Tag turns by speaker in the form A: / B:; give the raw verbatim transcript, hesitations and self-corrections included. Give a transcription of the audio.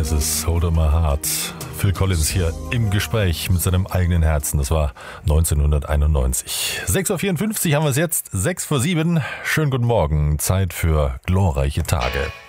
A: Das ist Hold on My Heart. Phil Collins hier im Gespräch mit seinem eigenen Herzen. Das war neunzehnhunderteinundneunzig. sechs Uhr vierundfünfzig haben wir es jetzt, sechs vor sieben. Schönen guten Morgen. Zeit für glorreiche Tage.